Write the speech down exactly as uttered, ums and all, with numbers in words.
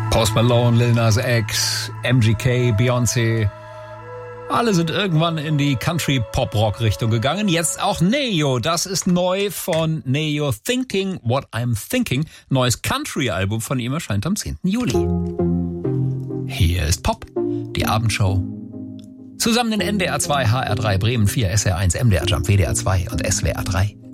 Post Malone, Lil Nas X, M G K, Beyoncé. Alle sind irgendwann in die Country-Pop-Rock-Richtung gegangen. Jetzt auch Neo. Das ist neu von Neo. Thinking What I'm Thinking. Neues Country-Album von ihm erscheint am zehnten Juli. Hier ist Pop, die Abendshow. Zusammen in N D R zwei, H R drei, Bremen vier, S R eins, M D R Jump, W D R zwei und S W R drei.